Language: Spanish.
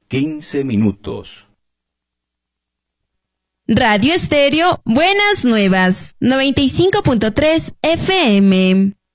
15 minutos. Radio Estéreo Buenas Nuevas, 95.3 FM.